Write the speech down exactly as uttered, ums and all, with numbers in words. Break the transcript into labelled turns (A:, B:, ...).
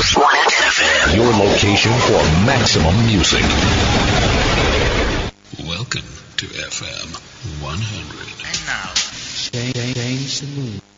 A: F M, your location for maximum music.
B: Welcome to F M one hundred.
C: And now, change the mood.